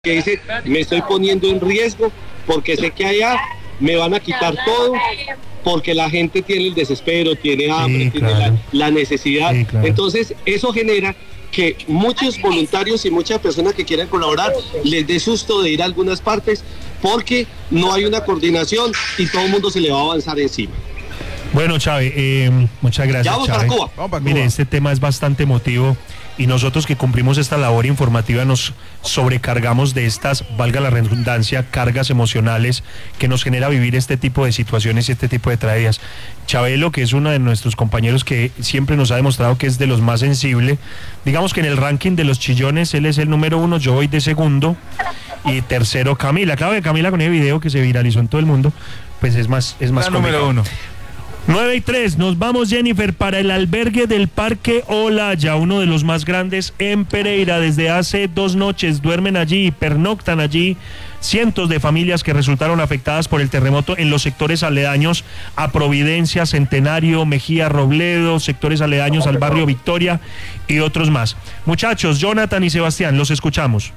que dice, me estoy poniendo en riesgo porque sé que allá me van a quitar todo, porque la gente tiene el desespero, tiene hambre, tiene la necesidad. Entonces, eso genera que muchos voluntarios y muchas personas que quieran colaborar les dé susto de ir a algunas partes porque no hay una coordinación y todo el mundo se le va a avanzar encima. Bueno, Chávez, muchas gracias. Ya vamos Chávez. para Cuba. Vamos para Mire, Cuba. este tema es bastante emotivo y nosotros que cumplimos esta labor informativa nos sobrecargamos de estas, valga la redundancia, cargas emocionales que nos genera vivir este tipo de situaciones y este tipo de tragedias. Chabelo, que es uno de nuestros compañeros que siempre nos ha demostrado que es de los más sensibles, digamos que en el ranking de los chillones él es el número 1, yo voy de segundo y tercero Camila. Claro que Camila con ese video que se viralizó en todo el mundo, pues es más número 1. 9:03, nos vamos, Jennifer, para el albergue del Parque Olaya, uno de los más grandes en Pereira. Desde hace 2 noches duermen allí y pernoctan allí cientos de familias que resultaron afectadas por el terremoto en los sectores aledaños a Providencia, Centenario, Mejía, Robledo, sectores aledaños al barrio Victoria y otros más. Muchachos, Jonathan y Sebastián, los escuchamos.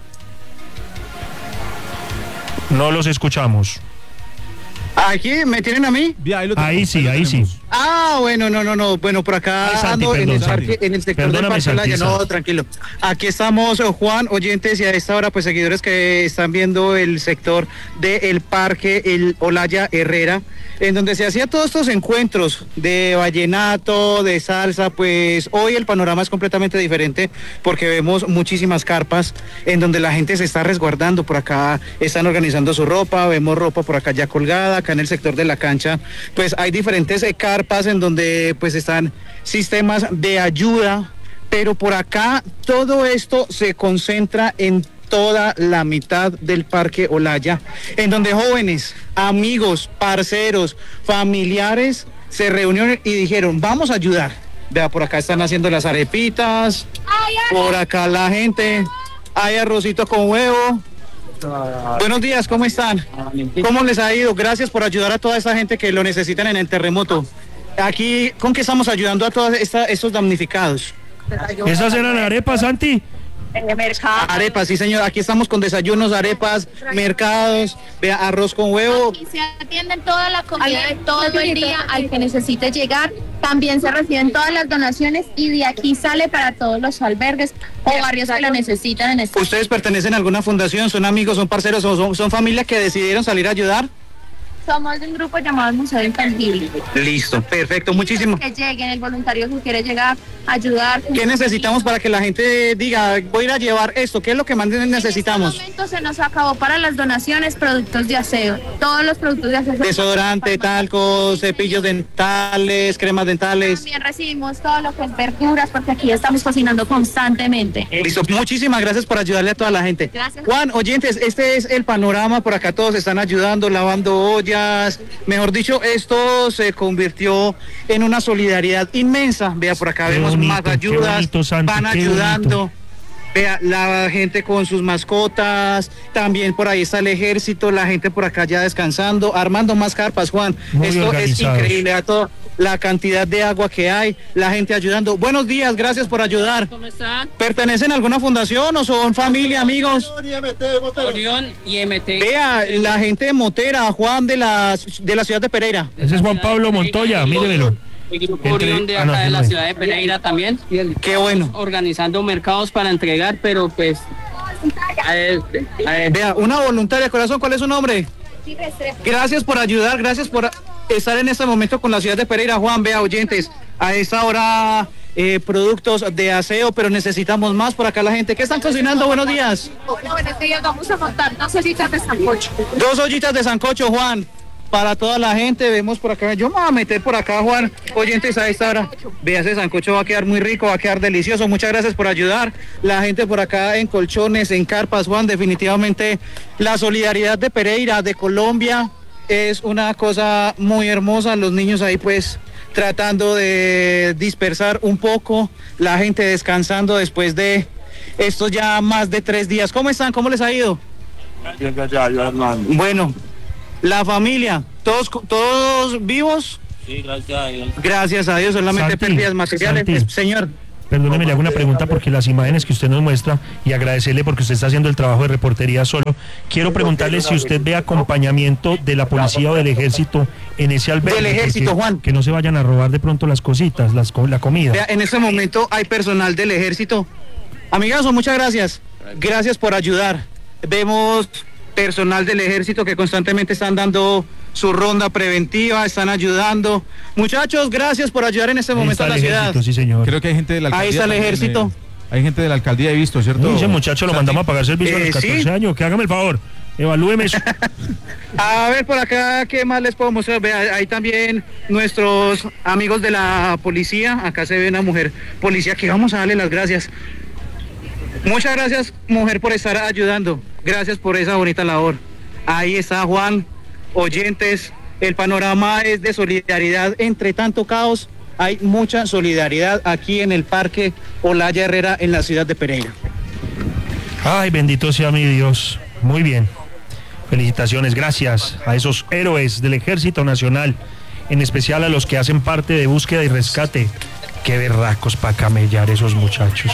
No los escuchamos. ¿Aquí me tienen a mí? Ahí sí. Ah, bueno, no. Bueno, por acá Santi, ando perdón, en Santi. el sector del Perdóname, Parque Olaya. Santi. No, tranquilo. Aquí estamos, Juan, oyentes, y a esta hora, pues seguidores que están viendo el sector del Parque el Olaya Herrera, en donde se hacían todos estos encuentros de vallenato, de salsa. Pues hoy el panorama es completamente diferente porque vemos muchísimas carpas en donde la gente se está resguardando. Por acá están organizando su ropa, vemos ropa por acá ya colgada. Acá en el sector de la cancha, pues hay diferentes carpas en donde pues están sistemas de ayuda, pero por acá todo esto se concentra en toda la mitad del Parque Olaya, en donde jóvenes, amigos, parceros, familiares se reunieron y dijeron, vamos a ayudar. Vea, por acá están haciendo las arepitas, por acá la gente, hay arrocito con huevo. Buenos días, ¿cómo están? ¿Cómo les ha ido? Gracias por ayudar a toda esta gente que lo necesitan en el terremoto. Aquí, ¿con qué estamos ayudando a todos estos damnificados? ¿Esas eran arepas, Santi? Arepas, sí señor, aquí estamos con desayunos, arepas, mercados, vea, arroz con huevo. Aquí se atienden toda la comida de todo el día al que necesite llegar. También se reciben todas las donaciones y de aquí sale para todos los albergues o barrios que lo necesitan en este. ¿Ustedes pertenecen a alguna fundación? ¿Son amigos, son parceros o son familias que decidieron salir a ayudar? Somos de un grupo llamado Museo Infantil. Listo, perfecto, muchísimo. Que lleguen, el voluntario que quiere llegar, ayudar. ¿Qué necesitamos para que la gente diga, voy a ir a llevar esto? ¿Qué es lo que más necesitamos? En este momento se nos acabó para las donaciones productos de aseo. Todos los productos de aseo. Desodorante, talcos, cepillos dentales, cremas dentales. También recibimos todo lo que es verduras porque aquí estamos cocinando constantemente. Listo, muchísimas gracias por ayudarle a toda la gente. Gracias. Juan, oyentes, este es el panorama, por acá todos están ayudando, lavando ollas. Mejor dicho, esto se convirtió en una solidaridad inmensa. Vea, por acá vemos bonito, más ayudas, bonito, Santi, van ayudando. Vea, la gente con sus mascotas, también por ahí está el ejército, la gente por acá ya descansando, armando más carpas, Juan. Muy Esto es organizados. increíble, a toda la cantidad de agua que hay, la gente ayudando. Buenos días, gracias por ayudar. ¿Cómo están? ¿Pertenecen a alguna fundación o son familia, amigos? Orión y MT. Vea, la gente de Motera, Juan, de la ciudad de Pereira. Ese es Juan Pablo Montoya, míremelo. El grupo Orión de acá de la ciudad de Pereira también. Qué bueno. Organizando mercados para entregar, pero pues... Vea, una voluntaria, corazón, ¿cuál es su nombre? Gracias por ayudar, gracias por estar en este momento con la ciudad de Pereira, Juan. Vea, oyentes, a esta hora productos de aseo, pero necesitamos más. Por acá la gente, ¿qué están cocinando? Buenos días. Buenos días, vamos a montar 2 ollitas de sancocho. 2 ollitas de sancocho, Juan, para toda la gente. Vemos por acá, yo me voy a meter por acá, Juan. Oyentes, a esta hora, vea, ese sancocho va a quedar muy rico, va a quedar delicioso. Muchas gracias por ayudar. La gente por acá en colchones, en carpas, Juan, definitivamente la solidaridad de Pereira, de Colombia, es una cosa muy hermosa. Los niños ahí pues tratando de dispersar un poco, la gente descansando después de estos ya más de 3 días. ¿Cómo están? ¿Cómo les ha ido? Bueno, la familia, ¿todos vivos? Sí, gracias a Dios. Gracias a Dios, solamente Santi, pérdidas materiales. Santi. Señor. perdóneme, le hago una pregunta porque las imágenes que usted nos muestra, y agradecerle porque usted está haciendo el trabajo de reportería solo, quiero preguntarle si usted ve acompañamiento de la policía o del ejército en ese albergue. Del ejército, Juan. Que no se vayan a robar de pronto las cositas, la comida. Vea, en este momento hay personal del ejército. Amigazo, muchas gracias. Gracias por ayudar. Vemos personal del ejército que constantemente están dando su ronda preventiva, están ayudando. Muchachos, gracias por ayudar en este momento a la ciudad. Sí, señor. Creo que hay gente de la alcaldía. Ahí está el ejército. Hay gente de la alcaldía, he visto, ¿cierto? Ese muchacho lo mandamos a pagar servicio a los 14 años. Que hágame el favor, evalúeme eso. A ver, por acá, ¿qué más les puedo mostrar? Vea, ahí también nuestros amigos de la policía. Acá se ve una mujer policía que vamos a darle las gracias. Muchas gracias, mujer, por estar ayudando. Gracias por esa bonita labor. Ahí está Juan, oyentes. El panorama es de solidaridad. Entre tanto caos, hay mucha solidaridad aquí en el Parque Olaya Herrera, en la ciudad de Pereira. Ay, bendito sea mi Dios. Muy bien. Felicitaciones, gracias a esos héroes del Ejército Nacional, en especial a los que hacen parte de búsqueda y rescate. Qué berracos para camellar esos muchachos.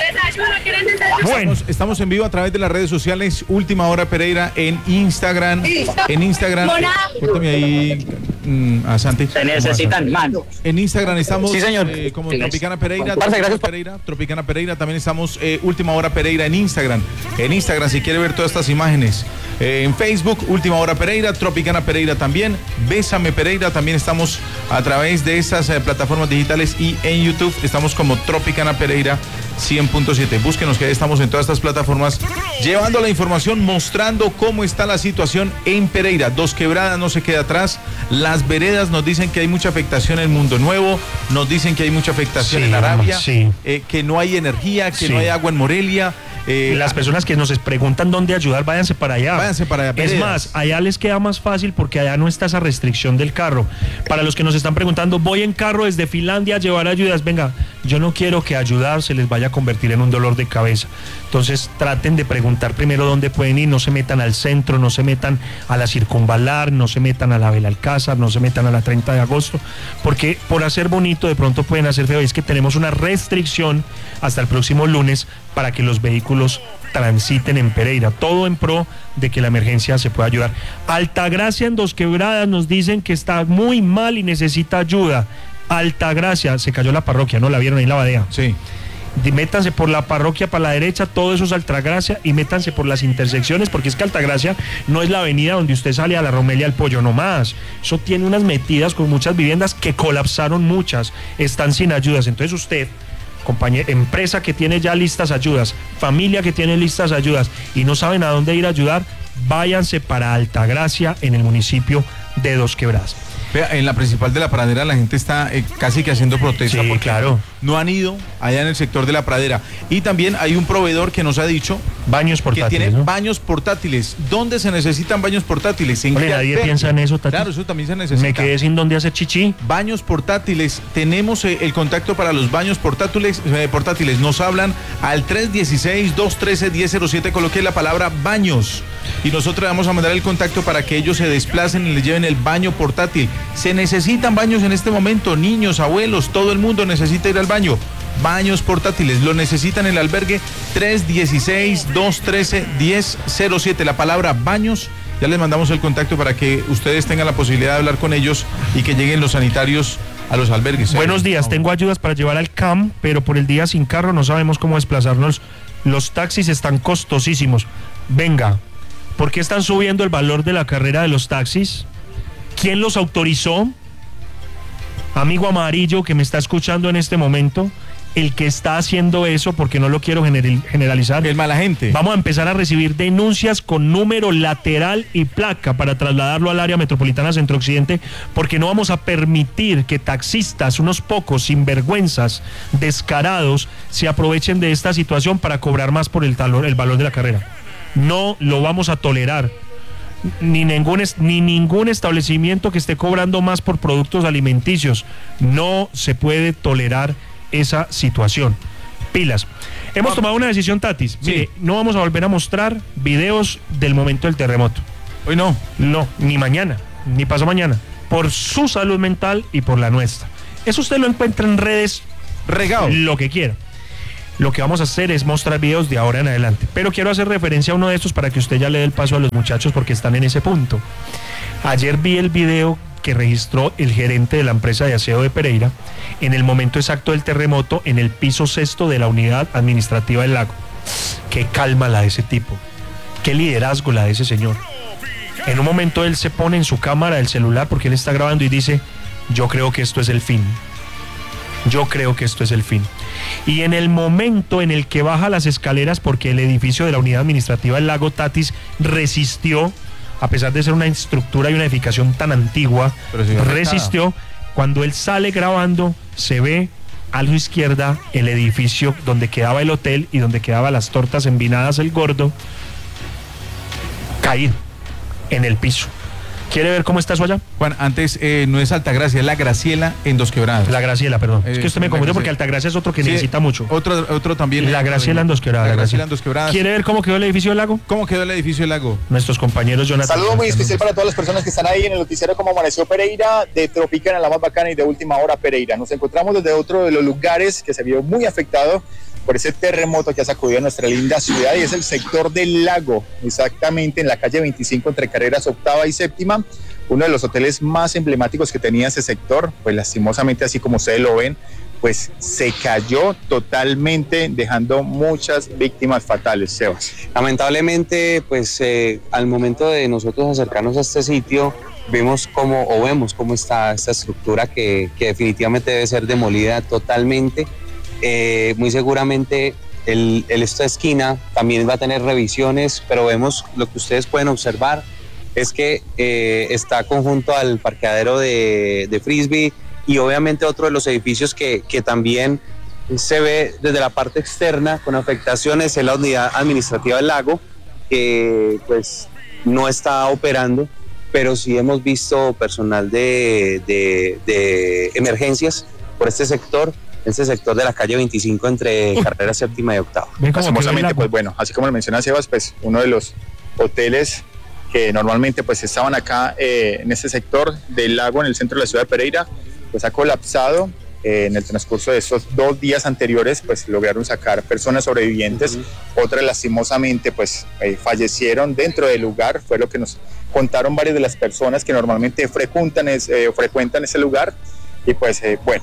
Bueno, estamos en vivo a través de las redes sociales. Última Hora Pereira en Instagram. En Instagram. Cuéntame ahí a Santi. Se necesitan manos. En Instagram estamos sí, señor. Como Tropicana Pereira. Tropicana Pereira. También estamos Última Hora Pereira en Instagram. En Instagram, si quiere ver todas estas imágenes. En Facebook, Última Hora Pereira, Tropicana Pereira también, Bésame Pereira, también estamos a través de esas plataformas digitales, y en YouTube estamos como Tropicana Pereira 100.7. Búsquenos, que ahí estamos en todas estas plataformas, llevando la información, mostrando cómo está la situación en Pereira. Dos Quebradas no se queda atrás. Las veredas nos dicen que hay mucha afectación en Mundo Nuevo, nos dicen que hay mucha afectación en Arabia, que no hay energía, que no hay agua en Morelia. Las personas que nos preguntan dónde ayudar, váyanse para allá. Váyanse para allá. Es más, allá les queda más fácil porque allá no está esa restricción del carro. Para los que nos están preguntando, voy en carro desde Finlandia a llevar ayudas. Venga, yo no quiero que ayudar se les vaya a convertir en un dolor de cabeza. Entonces traten de preguntar primero dónde pueden ir, no se metan al centro, no se metan a la Circunvalar, no se metan a la Belalcázar, no se metan a la 30 de agosto, porque por hacer bonito de pronto pueden hacer feo. Es que tenemos una restricción hasta el próximo lunes para que los vehículos transiten en Pereira, todo en pro de que la emergencia se pueda ayudar. Altagracia en Dos Quebradas nos dicen que está muy mal y necesita ayuda. Altagracia, se cayó la parroquia, ¿no? La vieron ahí en la Badea. Sí. Métanse por la parroquia para la derecha, todo eso es Altagracia, y métanse por las intersecciones, porque es que Altagracia no es la avenida donde usted sale a la Romelia al Pollo nomás. Eso tiene unas metidas con muchas viviendas que colapsaron, muchas, están sin ayudas. Entonces usted, empresa que tiene ya listas ayudas, familia que tiene listas ayudas y no saben a dónde ir a ayudar, váyanse para Altagracia en el municipio de Dos Quebradas. Vea, en la principal de la Pradera la gente está casi que haciendo protesta, porque claro, no han ido allá en el sector de la Pradera. Y también hay un proveedor que nos ha dicho baños portátiles, que tiene, ¿no? Baños portátiles. ¿Dónde se necesitan baños portátiles? ¿En nadie piensa en eso, Tati? Claro, eso también se necesita. Me quedé sin dónde hacer chichi. Baños portátiles. Tenemos el contacto para los baños portátiles. Nos hablan al 316-213-1007. Coloque la palabra baños y nosotros vamos a mandar el contacto para que ellos se desplacen y les lleven el baño portátil. Se necesitan baños en este momento, niños, abuelos, todo el mundo necesita ir al baño. Baños portátiles, lo necesitan en el albergue 316-213-1007. La palabra baños, ya les mandamos el contacto para que ustedes tengan la posibilidad de hablar con ellos y que lleguen los sanitarios a los albergues. Buenos días, tengo ayudas para llevar al CAM, pero por el día sin carro no sabemos cómo desplazarnos. Los taxis están costosísimos. Venga, ¿por qué están subiendo el valor de la carrera de los taxis? ¿Quién los autorizó? Amigo amarillo que me está escuchando en este momento, el que está haciendo eso, porque no lo quiero generalizar, es mala gente. Vamos a empezar a recibir denuncias con número lateral y placa para trasladarlo al área metropolitana Centro Occidente, porque no vamos a permitir que taxistas, unos pocos sinvergüenzas, descarados, se aprovechen de esta situación para cobrar más por el valor de la carrera. No lo vamos a tolerar. Ni ningún establecimiento que esté cobrando más por productos alimenticios. No se puede tolerar esa situación. Pilas. Hemos tomado una decisión, Tatis. Sí. Mire, no vamos a volver a mostrar videos del momento del terremoto. Hoy no. No, ni mañana, ni pasado mañana. Por su salud mental y por la nuestra. Eso usted lo encuentra en redes regado, lo que quiera. lo que vamos a hacer es mostrar videos de ahora en adelante. Pero quiero hacer referencia a uno de estos para que usted ya le dé el paso a los muchachos porque están en ese punto. Ayer vi el video que registró el gerente de la empresa de aseo de Pereira en el momento exacto del terremoto en el piso 6º de la unidad administrativa del lago. Qué calma la de ese tipo, qué liderazgo la de ese señor. En un momento él se pone en su cámara el celular porque él está grabando y dice: yo creo que esto es el fin. Yo creo que esto es el fin. Y en el momento en el que baja las escaleras, porque el edificio de la unidad administrativa del lago Tatis resistió, a pesar de ser una estructura y una edificación tan antigua, resistió. Cuando él sale grabando, se ve a la izquierda el edificio donde quedaba el hotel y donde quedaban las tortas envinadas El Gordo, caído en el piso. ¿Quiere ver cómo está eso allá? Juan, antes no es Altagracia, es la Graciela en Dos Quebradas. La Graciela, perdón. Es que usted me confundió porque Altagracia es otro que necesita mucho. Otro también. La Graciela en Dos Quebradas. La Graciela en Dos Quebradas. ¿Quiere ver cómo quedó el edificio del lago? ¿Cómo quedó el edificio del lago? Nuestros compañeros Jonathan. Saludo muy especial para todas las personas que están ahí en el noticiero Cómo Amaneció Pereira, de Tropicana, la más bacana, y de Última Hora Pereira. Nos encontramos desde otro de los lugares que se vio muy afectado por ese terremoto que ha sacudido a nuestra linda ciudad, y es el sector del lago, exactamente en la calle 25 entre carreras 8ª y 7ª. Uno de los hoteles más emblemáticos que tenía ese sector, pues lastimosamente, así como ustedes lo ven, pues se cayó totalmente, dejando muchas víctimas fatales. Sebas. Lamentablemente, pues al momento de nosotros acercarnos a este sitio, vemos cómo está esta estructura que definitivamente debe ser demolida totalmente. Muy seguramente esta esquina también va a tener revisiones, pero vemos lo que ustedes pueden observar es que está conjunto al parqueadero de Frisbee, y obviamente otro de los edificios que también se ve desde la parte externa con afectaciones es la unidad administrativa del lago, que pues no está operando, pero sí hemos visto personal de emergencias por este sector de la calle 25 entre carrera 7ª y 8ª. Lastimosamente, pues bueno, así como lo menciona Sebas, pues uno de los hoteles que normalmente pues estaban acá en este sector del lago, en el centro de la ciudad de Pereira, pues ha colapsado. En el transcurso de estos 2 días anteriores, pues lograron sacar personas sobrevivientes. Otras lastimosamente pues fallecieron dentro del lugar, fue lo que nos contaron varias de las personas que normalmente frecuentan ese lugar. Y pues bueno,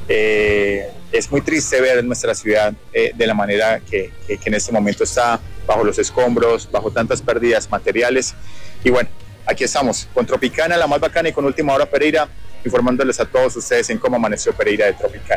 es muy triste ver nuestra ciudad de la manera que en este momento está, bajo los escombros, bajo tantas pérdidas materiales. Y bueno, aquí estamos con Tropicana, la más bacana, y con Última Hora Pereira, informándoles a todos ustedes en cómo amaneció Pereira de Tropicana.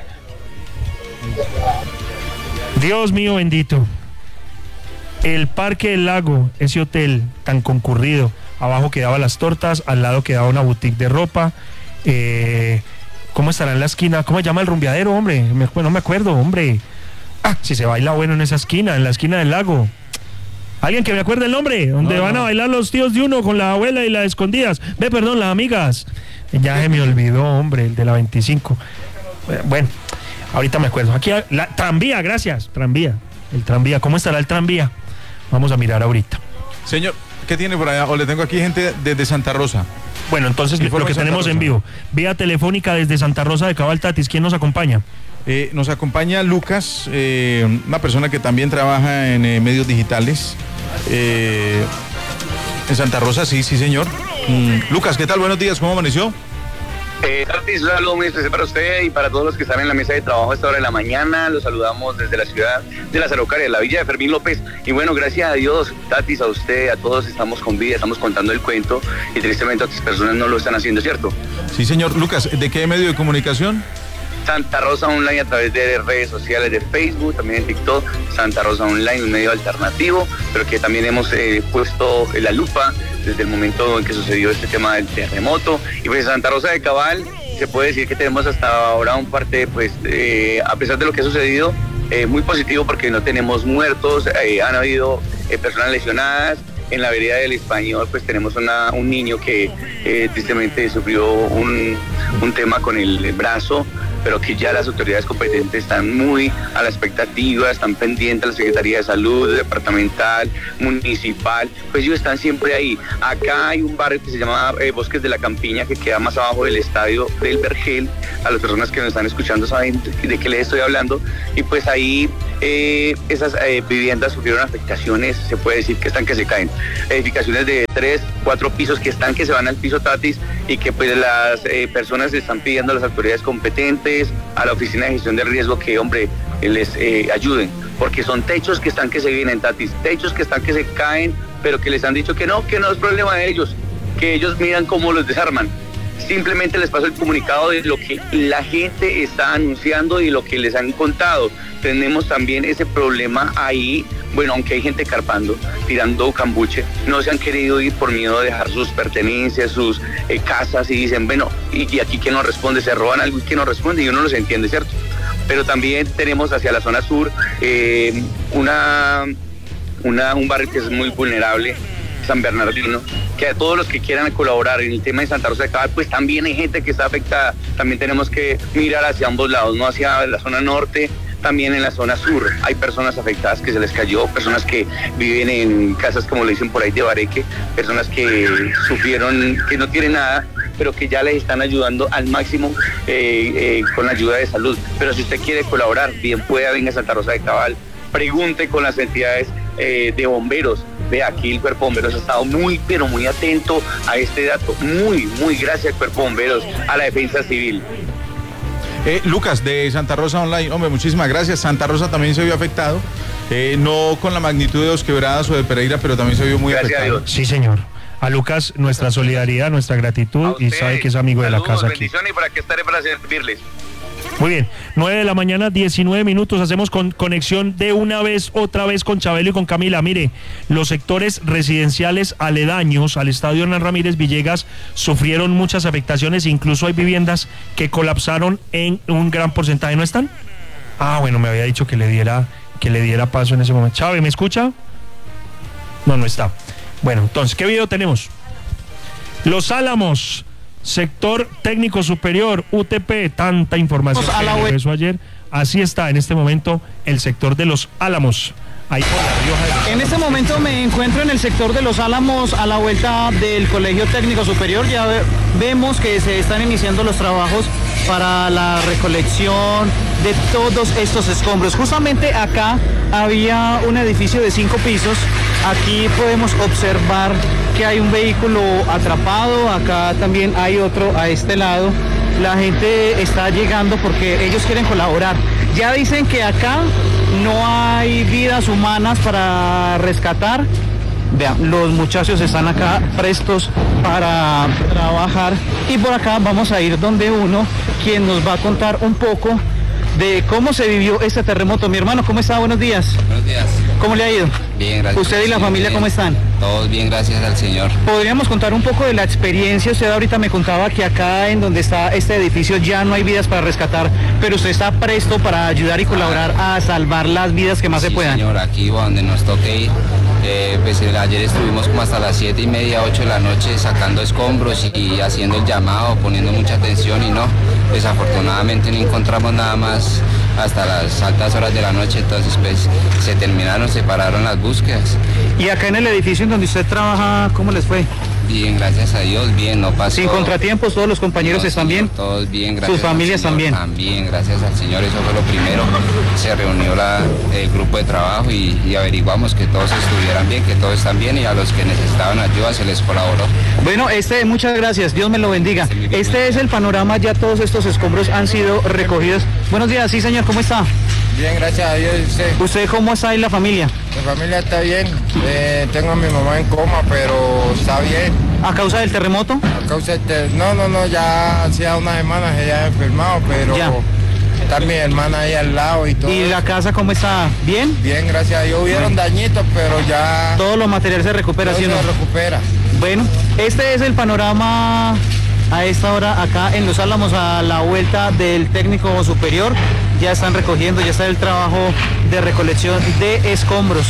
Dios mío bendito. El Parque del Lago, ese hotel tan concurrido, abajo quedaban las tortas, al lado quedaba una boutique de ropa. ¿Cómo estará en la esquina? ¿Cómo se llama el rumbeadero, hombre? No me acuerdo, hombre. Si se baila bueno en esa esquina, en la esquina del lago. ¿Alguien que me acuerde el nombre? Donde van a bailar los tíos de uno con la abuela y las escondidas. Las amigas. Ya se me olvidó, hombre, el de la 25. Bueno, ahorita me acuerdo. Aquí, la tranvía, gracias. El tranvía. ¿Cómo estará el tranvía? Vamos a mirar ahorita. Señor, ¿qué tiene por allá? O le tengo aquí gente desde Santa Rosa. Bueno, entonces lo que tenemos en vivo. Vía telefónica desde Santa Rosa de Cabal Tatis. ¿Quién nos acompaña? Nos acompaña Lucas, una persona que también trabaja en medios digitales. En Santa Rosa, sí, señor. Lucas, ¿qué tal? Buenos días, ¿cómo amaneció? Tatis, un saludo muy especial para usted y para todos los que están en la mesa de trabajo a esta hora de la mañana. Los saludamos desde la ciudad de Las Araucarias, la villa de Fermín López. Y bueno, gracias a Dios, Tatis, a usted, a todos estamos con vida, estamos contando el cuento, y tristemente otras personas no lo están haciendo, ¿cierto? Sí, señor. Lucas, ¿de qué medio de comunicación? Santa Rosa Online, a través de redes sociales, de Facebook, también en TikTok. Santa Rosa Online, un medio alternativo, pero que también hemos puesto la lupa desde el momento en que sucedió este tema del terremoto. Y pues Santa Rosa de Cabal, se puede decir que tenemos hasta ahora un parte, pues a pesar de lo que ha sucedido, muy positivo, porque no tenemos muertos, han habido personas lesionadas. En la vereda del Español pues tenemos un niño que tristemente sufrió un tema con el brazo, pero que ya las autoridades competentes están muy a la expectativa, están pendientes, la Secretaría de Salud, departamental, municipal, pues ellos están siempre ahí. Acá hay un barrio que se llama Bosques de la Campiña, que queda más abajo del estadio del Vergel. A las personas que nos están escuchando saben de qué les estoy hablando, y pues ahí esas viviendas sufrieron afectaciones, se puede decir que están que se caen. Edificaciones de 3, 4 pisos que están que se van al piso Tatis y que pues las personas están pidiendo a las autoridades competentes, a la Oficina de Gestión del Riesgo que, hombre, les ayuden, porque son techos que están que se vienen, Tatis, techos que están que se caen, pero que les han dicho que no es problema de ellos, que ellos miran cómo los desarman. Simplemente les paso el comunicado de lo que la gente está anunciando y lo que les han contado. Tenemos también ese problema ahí, bueno, aunque hay gente carpando, tirando cambuche, no se han querido ir por miedo de dejar sus pertenencias, sus casas, y dicen, bueno, y aquí quién nos responde, se roban algo y quién nos responde, y uno los entiende, ¿cierto? Pero también tenemos hacia la zona sur un barrio que es muy vulnerable, San Bernardino, que a todos los que quieran colaborar en el tema de Santa Rosa de Cabal, pues también hay gente que está afectada. También tenemos que mirar hacia ambos lados, no hacia la zona norte, también en la zona sur. Hay personas afectadas que se les cayó, personas que viven en casas, como le dicen por ahí, de bareque, personas que sufrieron, que no tienen nada, pero que ya les están ayudando al máximo con la ayuda de salud. Pero si usted quiere colaborar, bien pueda, venga a Santa Rosa de Cabal, pregunte con las entidades de bomberos. Ve, aquí el Cuerpo de Bomberos ha estado muy, pero muy atento a este dato. Muy gracias al Cuerpo de Bomberos, a la Defensa Civil. Lucas, de Santa Rosa Online, hombre, muchísimas gracias. Santa Rosa también se vio afectado, no con la magnitud de Dos Quebradas o de Pereira, pero también se vio muy afectado. A Dios. Sí, señor. A Lucas, nuestra solidaridad, nuestra gratitud, y sabe que es amigo de la casa aquí. Bendiciones, y para que estaré para servirles. Muy bien, 9 de la mañana, 19 minutos, hacemos conexión de una vez, otra vez con Chabelo y con Camila. Mire, los sectores residenciales aledaños al estadio Hernán Ramírez Villegas sufrieron muchas afectaciones, incluso hay viviendas que colapsaron en un gran porcentaje. ¿No están? Ah, bueno, me había dicho que le diera paso en ese momento. Chávez, ¿me escucha? No está. Bueno, entonces, ¿qué video tenemos? Los Álamos, sector técnico superior, UTP, tanta información que empezó ayer. Así está en este momento el sector de Los Álamos. Ahí por la Rioja. En este momento me encuentro en el sector de Los Álamos, a la vuelta del Colegio Técnico Superior. Ya vemos que se están iniciando los trabajos para la recolección de todos estos escombros. Justamente acá había un edificio de 5 pisos. Aquí podemos observar que hay un vehículo atrapado. Acá también hay otro a este lado. La gente está llegando porque ellos quieren colaborar. Ya dicen que acá no hay vidas humanas para rescatar. Vean, los muchachos están acá prestos para trabajar. Y por acá vamos a ir donde uno, quien nos va a contar un poco de cómo se vivió este terremoto. Mi hermano, ¿cómo está? Buenos días. Buenos días. ¿Cómo le ha ido? Bien, gracias. ¿Usted y la familia bien. ¿Cómo están? Todos bien, gracias al Señor. ¿Podríamos contar un poco de la experiencia? Usted ahorita me contaba que acá en donde está este edificio ya no hay vidas para rescatar, pero usted está presto para ayudar y colaborar a salvar las vidas que más se puedan. Señor, aquí donde nos toque ir. Pues ayer estuvimos como hasta las 7:30, 8 de la noche sacando escombros y haciendo el llamado, poniendo mucha atención, y no, desafortunadamente no encontramos nada más hasta las altas horas de la noche. Entonces pues se pararon las búsquedas. ¿Y acá en el edificio en donde usted trabaja, cómo les fue? Bien, gracias a Dios, bien, no pasó. ¿Sin contratiempos? ¿Todos los compañeros están bien? Todos bien, gracias. ¿Sus familias también? También, gracias al Señor, eso fue lo primero. Se reunió el grupo de trabajo y averiguamos que todos estuvieran bien, que todos están bien, y a los que necesitaban ayuda se les colaboró. Bueno, muchas gracias, Dios me lo bendiga. Este es el panorama, ya todos estos escombros han sido recogidos. Buenos días, sí señor, ¿cómo está? Bien, gracias a Dios. ¿Usted cómo está y la familia? Mi familia está bien, tengo a mi mamá en coma, pero está bien. ¿A causa del terremoto? A causa del no, ya hacía unas semanas que ya he enfermado, pero ya está mi hermana ahí al lado y todo. ¿Y la casa cómo está? ¿Bien? Bien, gracias a Dios. Hubieron dañitos, pero ya... Todo lo material se recupera, ¿sí o no? Se recupera. Bueno, este es el panorama a esta hora acá en Los Álamos, a la vuelta del técnico superior. Ya están recogiendo, ya está el trabajo de recolección de escombros.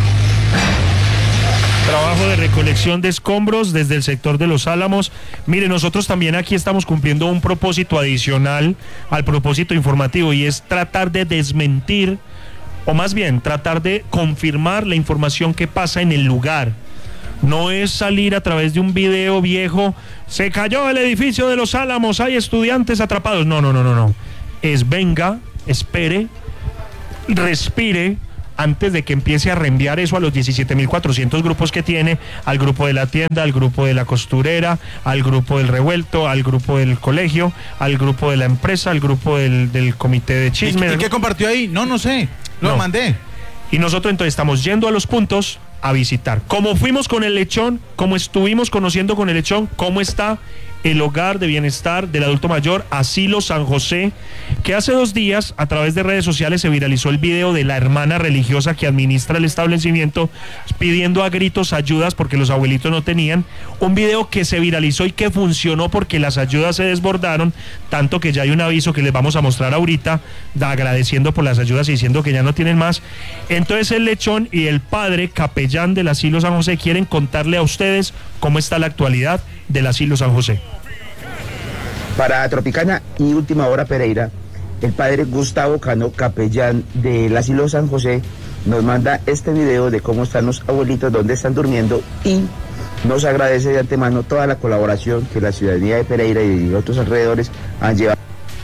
Trabajo de recolección de escombros desde el sector de Los Álamos. Mire, nosotros también aquí estamos cumpliendo un propósito adicional al propósito informativo, y es tratar de desmentir, o más bien tratar de confirmar la información que pasa en el lugar. No es salir a través de un video viejo, se cayó el edificio de Los Álamos, hay estudiantes atrapados. No. Es venga, espere, respire antes de que empiece a reenviar eso a los 17.400 grupos que tiene, al grupo de la tienda, al grupo de la costurera, al grupo del revuelto, al grupo del colegio, al grupo de la empresa, al grupo del comité de chisme. ¿Y qué compartió ahí? No sé, lo mandé. Y nosotros entonces estamos yendo a los puntos a visitar. Como fuimos con el lechón, como estuvimos conociendo con el lechón, cómo está el hogar de bienestar del adulto mayor Asilo San José, que hace 2 días a través de redes sociales se viralizó el video de la hermana religiosa que administra el establecimiento pidiendo a gritos ayudas porque los abuelitos no tenían, un video que se viralizó y que funcionó porque las ayudas se desbordaron, tanto que ya hay un aviso que les vamos a mostrar ahorita, agradeciendo por las ayudas y diciendo que ya no tienen más. Entonces el lechón y el padre capellán del Asilo San José quieren contarle a ustedes cómo está la actualidad del Asilo San José. Para Tropicana y Última Hora Pereira, el padre Gustavo Cano, capellán del Asilo San José, nos manda este video de cómo están los abuelitos, dónde están durmiendo, y nos agradece de antemano toda la colaboración que la ciudadanía de Pereira y de otros alrededores han llevado.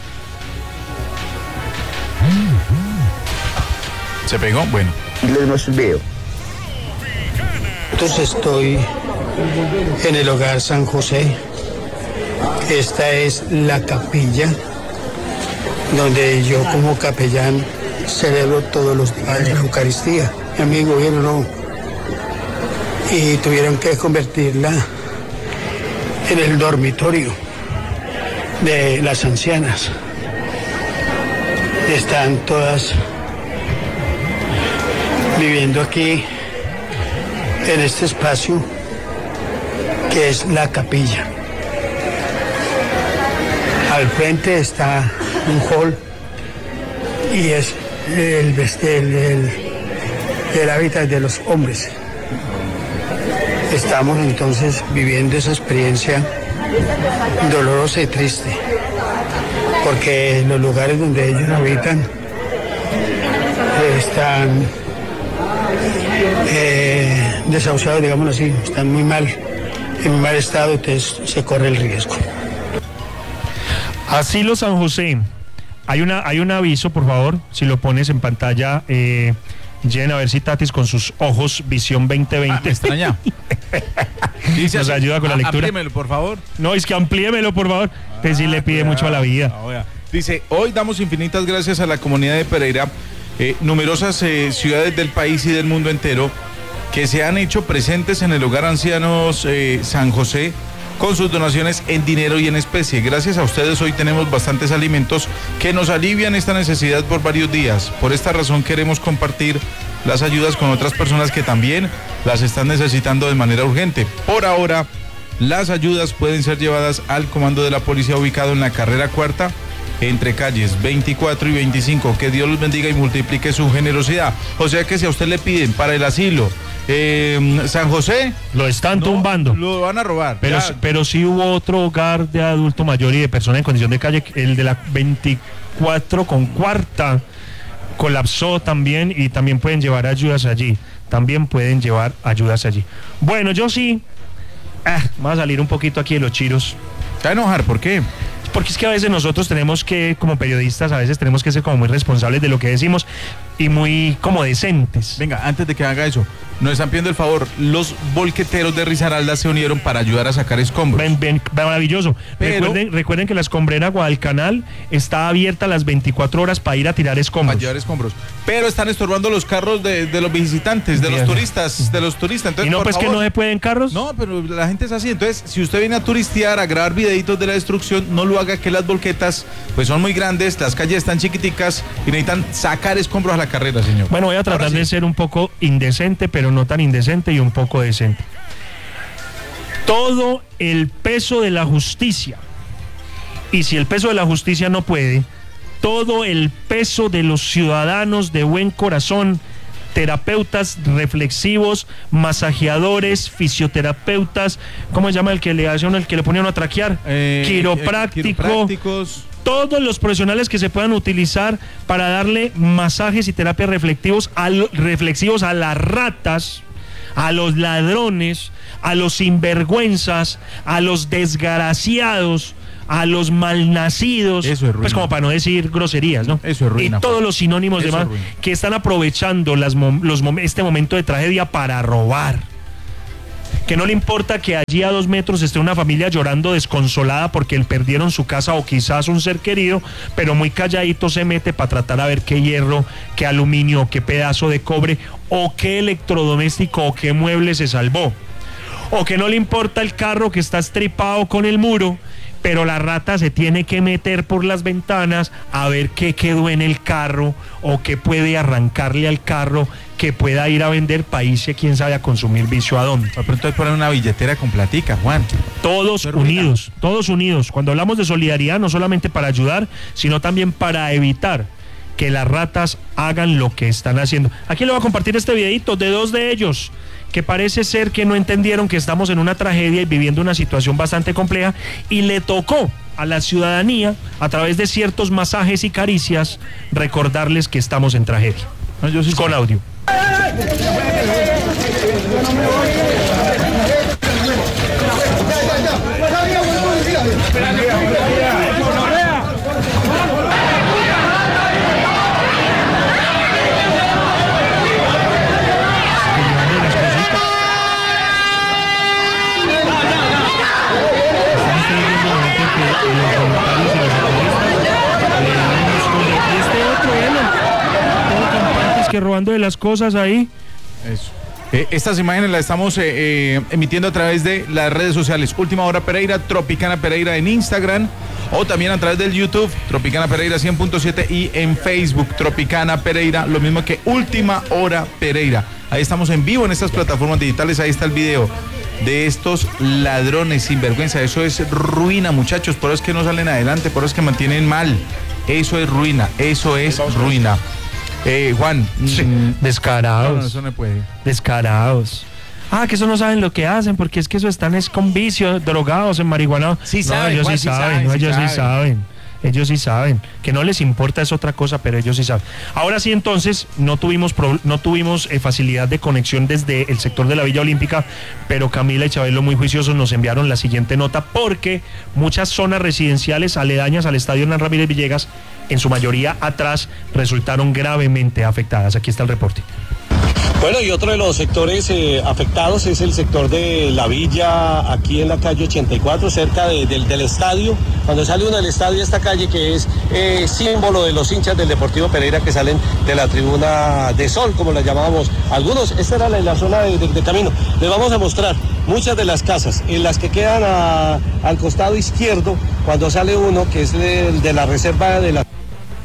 ¿Se pegó? Bueno. Y les muestro el video. Entonces estoy en el hogar San José. Esta es la capilla donde yo como capellán celebro todos los días la Eucaristía. Mi amigo gobierno y tuvieron que convertirla en el dormitorio de las ancianas. Están todas viviendo aquí en este espacio que es la capilla. Al frente está un hall y es el hábitat de los hombres. Estamos entonces viviendo esa experiencia dolorosa y triste, porque los lugares donde ellos habitan están desahuciados, digámoslo así, están muy mal, en muy mal estado, entonces se corre el riesgo. Asilo San José, hay un aviso, por favor, si lo pones en pantalla, llena a ver si Tatis con sus ojos Visión 2020. Me extraña. Dice nos ayuda con la lectura. Amplíemelo, por favor. No, es que amplíemelo, por favor. Pues sí le pide mucho a la vida. Dice, hoy damos infinitas gracias a la comunidad de Pereira, numerosas ciudades del país y del mundo entero que se han hecho presentes en el hogar Ancianos San José con sus donaciones en dinero y en especie. Gracias a ustedes hoy tenemos bastantes alimentos que nos alivian esta necesidad por varios días. Por esta razón queremos compartir las ayudas con otras personas que también las están necesitando de manera urgente. Por ahora, las ayudas pueden ser llevadas al comando de la policía ubicado en la carrera 4 entre calles 24 y 25. Que Dios los bendiga y multiplique su generosidad. O sea que si a usted le piden para el asilo San José, lo están tumbando, lo van a robar. Pero sí hubo otro hogar de adulto mayor y de persona en condición de calle, el de la 24 con cuarta, colapsó también y también pueden llevar ayudas allí. Bueno, yo sí, vamos a salir un poquito aquí de los chiros. ¿Te va a enojar? ¿Por qué? Porque es que a veces nosotros tenemos que, como periodistas, a veces tenemos que ser como muy responsables de lo que decimos y muy como decentes. Venga, antes de que haga eso, nos están pidiendo el favor, los volqueteros de Risaralda se unieron para ayudar a sacar escombros. Maravilloso. Pero, recuerden que la escombrera Guadalcanal está abierta las 24 horas para ir a tirar escombros. Pero están estorbando los carros de los visitantes, de los turistas. Entonces, ¿y no pues favor, que no se pueden carros? No, pero la gente es así. Entonces, si usted viene a turistear, a grabar videitos de la destrucción, no lo haga, que las volquetas pues son muy grandes, las calles están chiquiticas y necesitan sacar escombros a la carrera, señor. Bueno, voy a tratar de ser un poco indecente, pero no tan indecente y un poco decente. Todo el peso de la justicia, y si el peso de la justicia no puede, todo el peso de los ciudadanos de buen corazón, terapeutas reflexivos, masajeadores, fisioterapeutas, ¿cómo se llama el que le hace uno, el que le pone uno a traquear? Quiroprácticos. Todos los profesionales que se puedan utilizar para darle masajes y terapias reflexivos a las ratas, a los ladrones, a los sinvergüenzas, a los desgraciados, a los malnacidos, pues como para no decir groserías, ¿no? Eso es ruina. Y todos los sinónimos de más que están aprovechando este momento de tragedia para robar. Que no le importa que allí a 2 metros esté una familia llorando desconsolada porque perdieron su casa o quizás un ser querido, pero muy calladito se mete para tratar a ver qué hierro, qué aluminio, qué pedazo de cobre o qué electrodoméstico o qué mueble se salvó. O que no le importa el carro que está estripado con el muro, pero la rata se tiene que meter por las ventanas a ver qué quedó en el carro o qué puede arrancarle al carro que pueda ir a vender país y quién sabe a consumir vicio a dónde. De pronto hay que poner una billetera con platica, Juan. Todos unidos, todos unidos. Cuando hablamos de solidaridad, no solamente para ayudar, sino también para evitar que las ratas hagan lo que están haciendo. Aquí le voy a compartir este videito de 2 de ellos, que parece ser que no entendieron que estamos en una tragedia y viviendo una situación bastante compleja, y le tocó a la ciudadanía, a través de ciertos masajes y caricias, recordarles que estamos en tragedia. No, yo sí con audio. Que robando de las cosas ahí. Eso. Estas imágenes las estamos emitiendo a través de las redes sociales. Última Hora Pereira, Tropicana Pereira en Instagram, o también a través del YouTube, Tropicana Pereira 100.7, y en Facebook, Tropicana Pereira, lo mismo que Última Hora Pereira. Ahí estamos en vivo en estas plataformas digitales. Ahí está el video de estos ladrones sinvergüenza. Eso es ruina, muchachos. Por eso es que no salen adelante, por eso es que mantienen mal. Eso es ruina, eso es ruina. Juan, descarados. No, eso no puede. Descarados. Que eso no saben lo que hacen, porque es que eso están con vicio, drogados, en marihuana. Sí no, saben, ellos Juan, sí saben, ellos sí saben. Ellos sí saben. Que no les importa es otra cosa, pero ellos sí saben. Ahora sí, entonces, no tuvimos facilidad de conexión desde el sector de la Villa Olímpica, pero Camila y Chabelo, muy juiciosos, nos enviaron la siguiente nota, porque muchas zonas residenciales aledañas al estadio Hernán Ramírez Villegas, en su mayoría atrás, resultaron gravemente afectadas. Aquí está el reporte. Bueno, y otro de los sectores afectados es el sector de la Villa, aquí en la calle 84, cerca del estadio. Cuando sale uno del estadio, esta calle que es símbolo de los hinchas del Deportivo Pereira que salen de la tribuna de Sol, como la llamábamos algunos. Esta era la zona de camino. Les vamos a mostrar muchas de las casas, en las que quedan al costado izquierdo, cuando sale uno, que es de la reserva de la...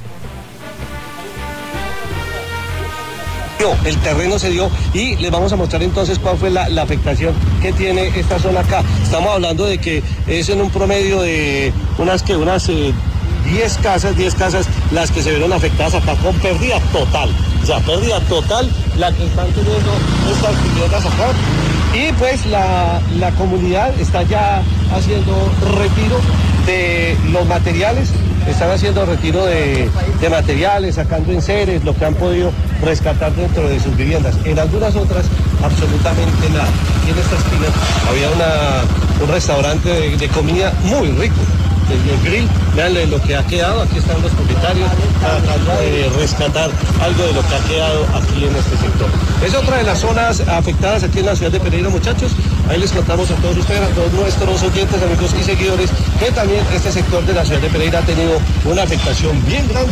El terreno se dio, y les vamos a mostrar entonces cuál fue la afectación que tiene esta zona acá. Estamos hablando de que es en un promedio de unas 10 casas las que se vieron afectadas acá con pérdida total. O sea, pérdida total la que están teniendo estas viviendas acá. Y pues la comunidad está ya haciendo retiro de los materiales. Están haciendo retiro de materiales, sacando enseres, lo que han podido rescatar dentro de sus viviendas. En algunas otras, absolutamente nada. Aquí en esta esquina había un restaurante de comida muy rico, el grill. Vean lo que ha quedado. Aquí están los propietarios tratando de rescatar algo de lo que ha quedado aquí en este sector. Es otra de las zonas afectadas aquí en la ciudad de Pereira, muchachos. Ahí les contamos a todos ustedes, a todos nuestros oyentes, amigos y seguidores, que también este sector de la ciudad de Pereira ha tenido una afectación bien grande.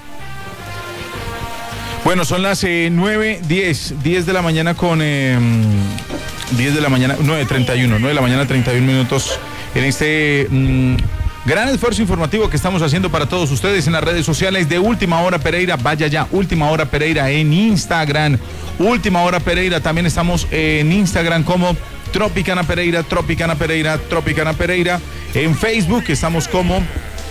Bueno, son las 9:10 de la mañana con 10 de la mañana, 9:31 de la mañana, 31 minutos en este gran esfuerzo informativo que estamos haciendo para todos ustedes en las redes sociales de Última Hora Pereira. Vaya ya, Última Hora Pereira en Instagram. Última Hora Pereira, también estamos en Instagram como Tropicana Pereira, Tropicana Pereira, Tropicana Pereira. En Facebook estamos como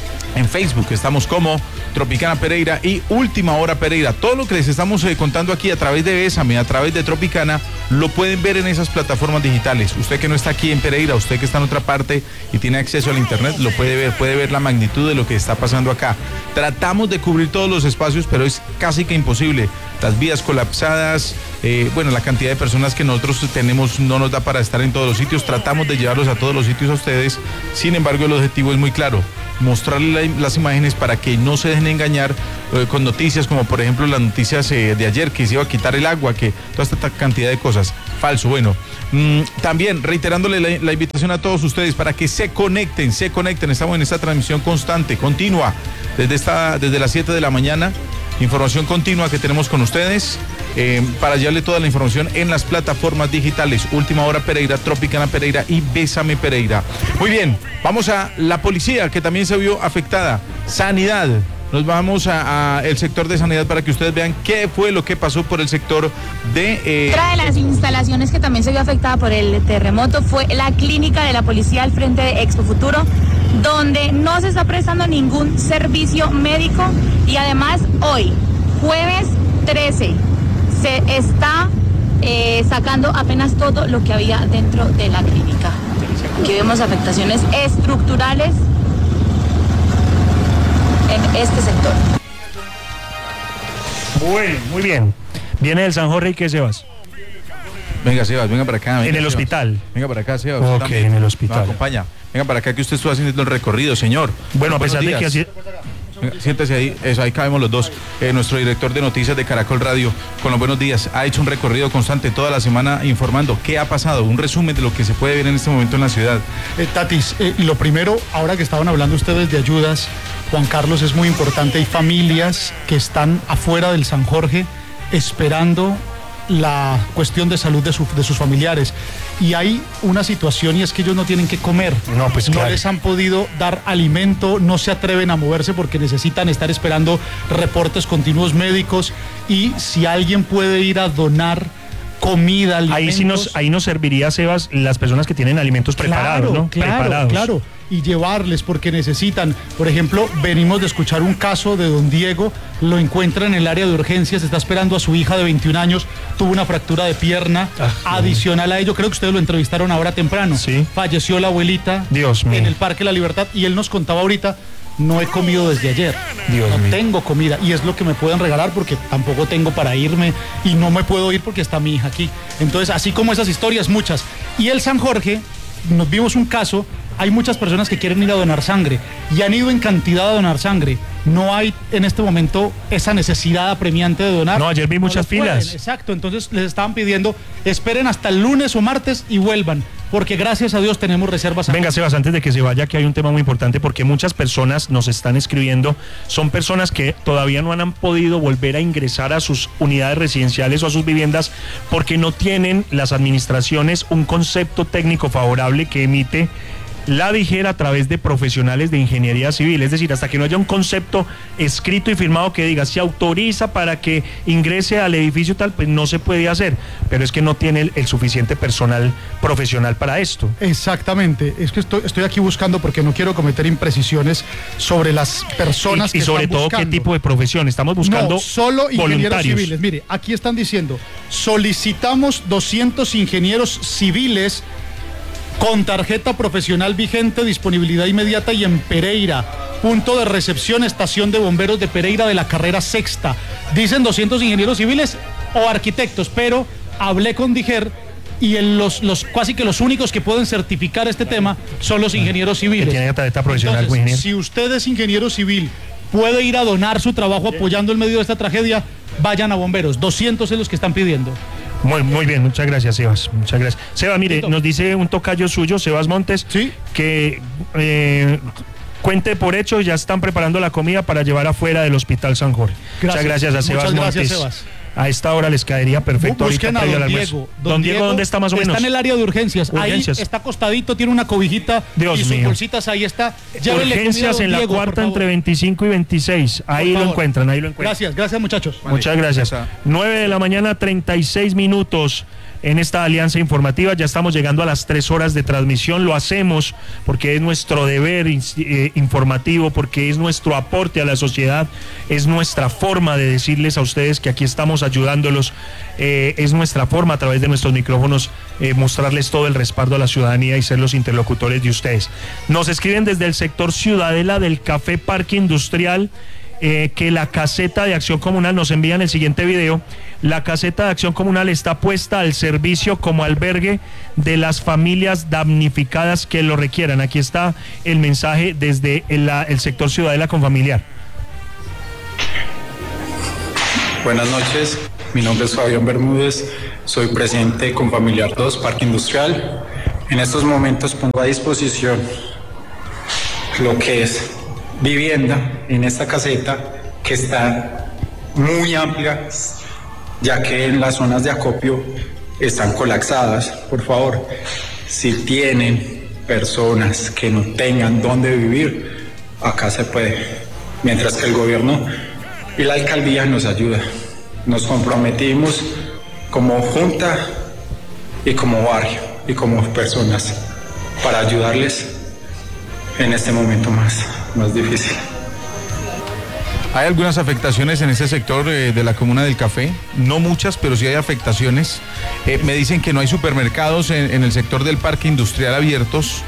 Tropicana Pereira y Última Hora Pereira. Todo lo que les estamos contando aquí a través de Bésame, a través de Tropicana, lo pueden ver en esas plataformas digitales. Usted que no está aquí en Pereira, usted que está en otra parte y tiene acceso al internet, lo puede ver la magnitud de lo que está pasando acá. Tratamos de cubrir todos los espacios, pero es casi que imposible. Las vías colapsadas, la cantidad de personas que nosotros tenemos no nos da para estar en todos los sitios. Tratamos de llevarlos a todos los sitios a ustedes. Sin embargo, el objetivo es muy claro: mostrarles las imágenes para que no se dejen engañar con noticias como por ejemplo las noticias de ayer, que se iba a quitar el agua, que toda esta cantidad de cosas. Falso. Bueno, también reiterándole la invitación a todos ustedes para que se conecten. Estamos en esta transmisión constante, continua, desde las 7 de la mañana. Información continua que tenemos con ustedes para llevarle toda la información en las plataformas digitales. Última Hora Pereira, Tropicana Pereira y Bésame Pereira. Muy bien, vamos a la policía, que también se vio afectada. Sanidad. Nos vamos a el sector de sanidad para que ustedes vean qué fue lo que pasó por el sector de... Otra de las instalaciones que también se vio afectada por el terremoto fue la clínica de la policía al frente de Expo Futuro, donde no se está prestando ningún servicio médico, y además hoy, jueves 13, se está sacando apenas todo lo que había dentro de la clínica. Aquí vemos afectaciones estructurales en este sector. Bueno, muy bien. Viene del San Jorge, ¿y qué, Sebas? Venga, Sebas, venga para acá. En el hospital. Venga para acá, Sebas. Ok, en el hospital. Nos acompaña. Venga para acá, que usted estuvo haciendo el recorrido, señor. Bueno, a pesar de que así... Siéntese ahí, eso, ahí cabemos los dos. Nuestro director de noticias de Caracol Radio, con los buenos días, ha hecho un recorrido constante toda la semana informando qué ha pasado, un resumen de lo que se puede ver en este momento en la ciudad. Tatis, lo primero, ahora que estaban hablando ustedes de ayudas, Juan Carlos, es muy importante, hay familias que están afuera del San Jorge esperando la cuestión de salud de sus familiares, y hay una situación, y es que ellos no tienen que comer, no les han podido dar alimento, no se atreven a moverse porque necesitan estar esperando reportes continuos médicos, y si alguien puede ir a donar comida, alimentos... Ahí nos serviría, Sebas, las personas que tienen alimentos preparados, ¿no? Claro, y llevarles, porque necesitan. Por ejemplo, venimos de escuchar un caso de don Diego, lo encuentran en el área de urgencias, está esperando a su hija de 21 años, tuvo una fractura de pierna, adicional a ello, creo que ustedes lo entrevistaron ahora temprano, sí. Falleció la abuelita en el Parque La Libertad, y él nos contaba ahorita: no he comido desde ayer, no tengo comida, y es lo que me pueden regalar porque tampoco tengo para irme, y no me puedo ir porque está mi hija aquí. Entonces, así como esas historias, muchas. Y el San Jorge, nos vimos un caso, hay muchas personas que quieren ir a donar sangre y han ido en cantidad a donar sangre. No hay en este momento esa necesidad apremiante de donar. No, ayer vi muchas filas. Exacto, entonces les estaban pidiendo, esperen hasta el lunes o martes y vuelvan, porque gracias a Dios tenemos reservas. Venga, Sebas, antes de que se vaya, que hay un tema muy importante, porque muchas personas nos están escribiendo, son personas que todavía no han podido volver a ingresar a sus unidades residenciales o a sus viviendas porque no tienen las administraciones un concepto técnico favorable que emite la DIJER a través de profesionales de ingeniería civil. Es decir, hasta que no haya un concepto escrito y firmado que diga se autoriza para que ingrese al edificio tal, pues no se puede hacer, pero es que no tiene el suficiente personal profesional para esto. Exactamente, es que estoy aquí buscando porque no quiero cometer imprecisiones sobre las personas y sobre todo qué tipo de profesión estamos buscando. No, solo ingenieros voluntarios civiles. Mire, aquí están diciendo: solicitamos 200 ingenieros civiles con tarjeta profesional vigente, disponibilidad inmediata y en Pereira. Punto de recepción, estación de bomberos de Pereira de la carrera sexta. Dicen 200 ingenieros civiles o arquitectos, pero hablé con DIJER y los casi que los únicos que pueden certificar este tema son los ingenieros civiles. Que tienen tarjeta profesional. Entonces, si usted es ingeniero civil, puede ir a donar su trabajo apoyando en medio de esta tragedia, vayan a bomberos. 200 es los que están pidiendo. Muy bien, muchas gracias, Sebas. Muchas gracias. Sebas, mire, nos dice un tocayo suyo, Sebas Montes, que cuente por hecho, ya están preparando la comida para llevar afuera del Hospital San Jorge. Muchas gracias a Sebas Montes. Sebas. A esta hora les caería perfecto. Busquen a don Diego. Don Diego, ¿dónde está más o menos? Está en el área de urgencias. Ahí está acostadito, tiene una cobijita y sus bolsitas, ahí está. Urgencias en la cuarta entre 25 y 26. Ahí lo encuentran, Gracias muchachos. Muchas gracias. 9 de la mañana, 36 minutos. en esta alianza informativa. Ya estamos llegando a las 3 horas de transmisión. Lo hacemos porque es nuestro deber informativo, porque es nuestro aporte a la sociedad, es nuestra forma de decirles a ustedes que aquí estamos ayudándolos, es nuestra forma a través de nuestros micrófonos mostrarles todo el respaldo a la ciudadanía y ser los interlocutores de ustedes. Nos escriben desde el sector Ciudadela del Café Parque Industrial, que la caseta de Acción Comunal, nos envían el siguiente video, la caseta de Acción Comunal está puesta al servicio como albergue de las familias damnificadas que lo requieran. Aquí está el mensaje desde el sector Ciudadela con familiar. Buenas noches, mi nombre es Fabián Bermúdez, soy presidente con Familiar 2, Parque Industrial. En estos momentos pongo a disposición lo que es vivienda en esta caseta, que está muy amplia, ya que en las zonas de acopio están colapsadas. Por favor, si tienen personas que no tengan dónde vivir, acá se puede, mientras que el gobierno y la alcaldía nos ayuda. Nos comprometimos como junta y como barrio y como personas para ayudarles en este momento más difícil. ¿Hay algunas afectaciones en este sector de la comuna del Café? No muchas, pero sí hay afectaciones. Me dicen que no hay supermercados en el sector del parque industrial abiertos.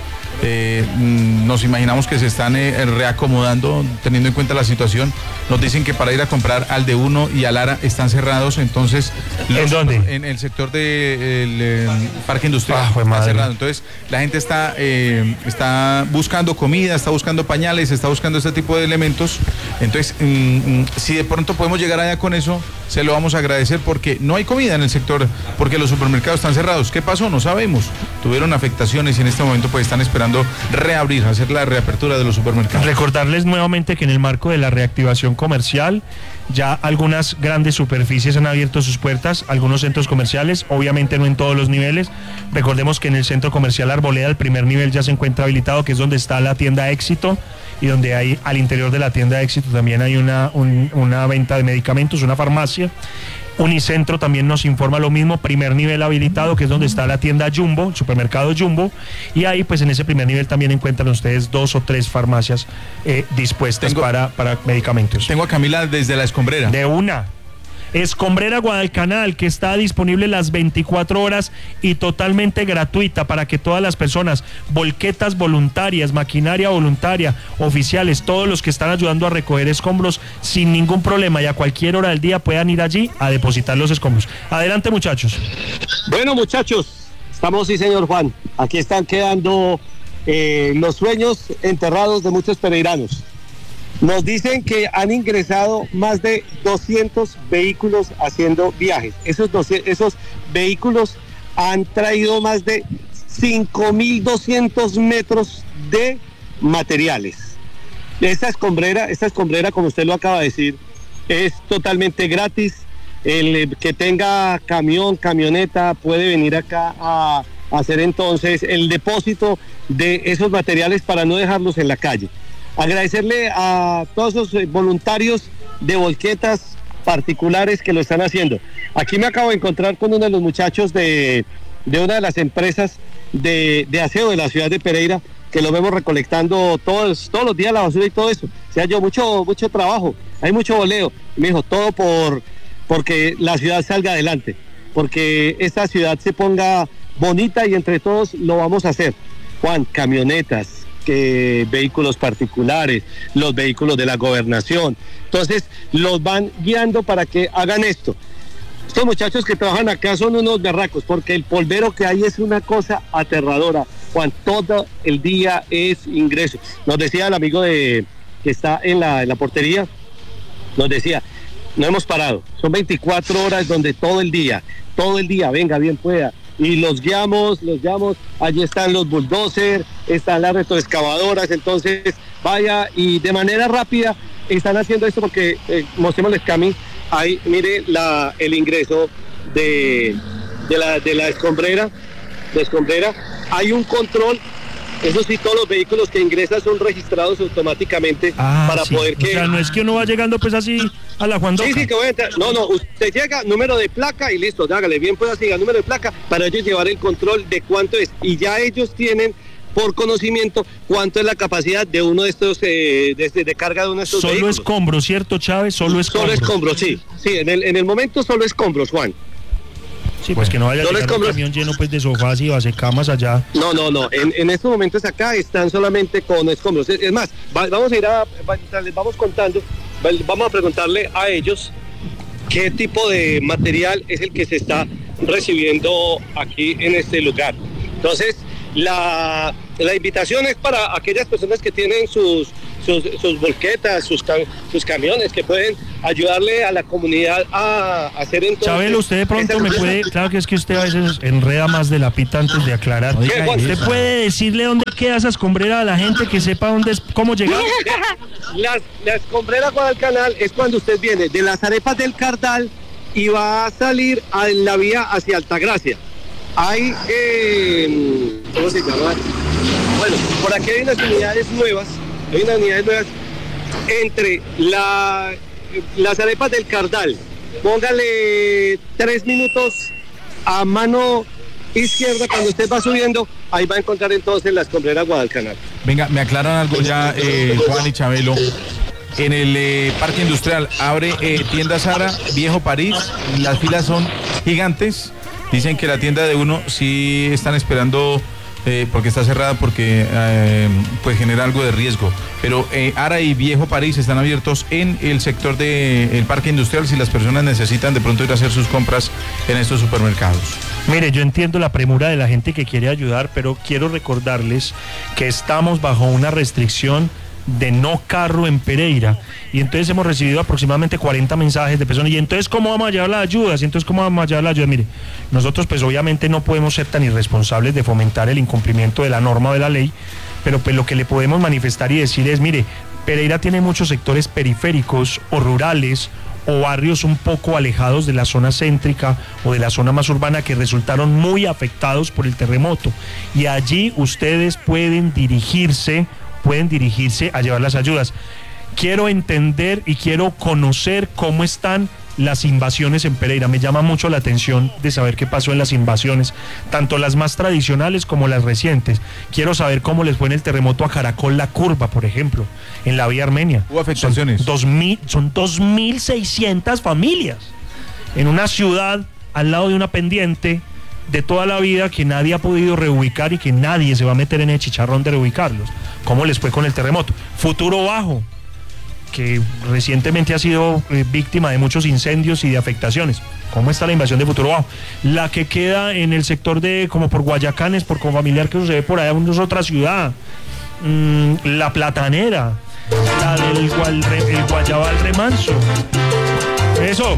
Nos imaginamos que se están reacomodando teniendo en cuenta la situación. Nos dicen que para ir a comprar al de Uno y al Lara están cerrados, entonces ¿en dónde? En el sector del parque industrial está cerrado. Entonces la gente está buscando comida, está buscando pañales, está buscando este tipo de elementos. Entonces si de pronto podemos llegar allá con eso, se lo vamos a agradecer, porque no hay comida en el sector, porque los supermercados están cerrados. ¿Qué pasó? No sabemos. Tuvieron afectaciones y en este momento pues están esperando reabrir, hacer la reapertura de los supermercados. Recordarles nuevamente que en el marco de la reactivación comercial, ya algunas grandes superficies han abierto sus puertas, algunos centros comerciales, obviamente no en todos los niveles. Recordemos que en el centro comercial Arboleda el primer nivel ya se encuentra habilitado, que es donde está la tienda Éxito, y donde hay al interior de la tienda Éxito también hay una venta de medicamentos, una farmacia. Unicentro también nos informa lo mismo, primer nivel habilitado, que es donde está la tienda Jumbo, el supermercado Jumbo, y ahí pues en ese primer nivel también encuentran ustedes 2 o 3 farmacias dispuestas para medicamentos. Tengo a Camila desde La Escombrera. De una. Escombrera Guadalcanal, que está disponible las 24 horas y totalmente gratuita para que todas las personas, volquetas voluntarias, maquinaria voluntaria, oficiales, todos los que están ayudando a recoger escombros sin ningún problema y a cualquier hora del día puedan ir allí a depositar los escombros. Adelante, muchachos. Bueno, muchachos, estamos, sí señor Juan, aquí están quedando los sueños enterrados de muchos pereiranos. Nos dicen que han ingresado más de 200 vehículos haciendo viajes. Esos vehículos han traído más de 5.200 metros de materiales. Esta escombrera, como usted lo acaba de decir, es totalmente gratis. El que tenga camión, camioneta, puede venir acá a hacer entonces el depósito de esos materiales para no dejarlos en la calle. Agradecerle a todos los voluntarios de volquetas particulares que lo están haciendo. Aquí me acabo de encontrar con uno de los muchachos de una de las empresas de aseo de la ciudad de Pereira, que lo vemos recolectando todos los días la basura y todo eso. Se ha hecho mucho trabajo, hay mucho boleo. Me dijo, todo porque la ciudad salga adelante, porque esta ciudad se ponga bonita y entre todos lo vamos a hacer. Juan, camionetas, vehículos particulares, los vehículos de la gobernación, entonces los van guiando para que hagan esto. Estos muchachos que trabajan acá son unos berracos, porque el polvero que hay es una cosa aterradora, Juan, todo el día es ingreso. Nos decía el amigo que está en la portería, nos decía, no hemos parado, son 24 horas donde todo el día, venga, bien pueda. Y los guiamos, allí están los bulldozers, están las retroexcavadoras, entonces vaya y de manera rápida están haciendo esto porque mostrémosles, Cami, ahí mire el ingreso de la escombrera, hay un control, eso sí, todos los vehículos que ingresan son registrados automáticamente para sí, poder que... O sea, no es que uno va llegando pues así a la Juan Doca. Sí, que voy a entrar. No, usted llega, número de placa y listo, hágale, bien pueda seguir número de placa para ellos llevar el control de cuánto es. Y ya ellos tienen por conocimiento cuánto es la capacidad de uno de estos, de carga de uno de estos vehículos. Solo escombros, ¿cierto, Chávez? Ssolo escombros, sí. Sí, en el momento solo escombros, Juan. Sí, pues que no vaya a llegar un camión lleno pues de sofás y basecamas allá. No. En estos momentos acá están solamente con escombros. Es más, vamos a ir les vamos contando, vamos a preguntarle a ellos qué tipo de material es el que se está recibiendo aquí en este lugar. Entonces, la invitación es para aquellas personas que tienen sus volquetas, sus camiones, que pueden ayudarle a la comunidad a hacer entonces... Chabelo, usted de pronto me puede... Claro que es que usted a veces enreda más de la pita antes de aclarar. ¿Usted puede decirle dónde queda esa escombrera a la gente que sepa cómo llegar? La escombrera Guadalcanal es cuando usted viene de las arepas del Cardal y va a salir a la vía hacia Altagracia. Hay, ¿cómo se llama? Bueno, por aquí hay unas unidades nuevas entre las arepas del Cardal. Póngale 3 minutos a mano izquierda cuando usted va subiendo, ahí va a encontrar entonces la escombrera Guadalcanal. Venga, me aclaran algo ya, Juan y Chabelo. En el Parque Industrial abre tienda Zara, Viejo París, las filas son gigantes. Dicen que la tienda de uno sí están esperando porque está cerrada porque pues genera algo de riesgo. Pero Ara y Viejo París están abiertos en el sector del Parque Industrial si las personas necesitan de pronto ir a hacer sus compras en estos supermercados. Mire, yo entiendo la premura de la gente que quiere ayudar, pero quiero recordarles que estamos bajo una restricción de no carro en Pereira, y entonces hemos recibido aproximadamente 40 mensajes de personas, y entonces ¿cómo vamos a llevar las ayudas? Mire, nosotros pues obviamente no podemos ser tan irresponsables de fomentar el incumplimiento de la norma o de la ley, pero pues lo que le podemos manifestar y decir es, mire, Pereira tiene muchos sectores periféricos o rurales o barrios un poco alejados de la zona céntrica o de la zona más urbana que resultaron muy afectados por el terremoto, y allí ustedes pueden dirigirse a llevar las ayudas. Quiero entender y quiero conocer cómo están las invasiones en Pereira. Me llama mucho la atención de saber qué pasó en las invasiones, tanto las más tradicionales como las recientes. Quiero saber cómo les fue en el terremoto a Caracol La Curva, por ejemplo, en la vía Armenia. Hubo afectaciones. Son 2.600 familias en una ciudad al lado de una pendiente de toda la vida que nadie ha podido reubicar y que nadie se va a meter en el chicharrón de reubicarlos. ¿Cómo les fue con el terremoto? Futuro Bajo, que recientemente ha sido víctima de muchos incendios y de afectaciones. ¿Cómo está la invasión de Futuro Bajo? La que queda en el sector de, como por Guayacanes, por Confamiliar, que sucede por allá, es otra ciudad. La Platanera, la del el Guayabal Remanso. Eso.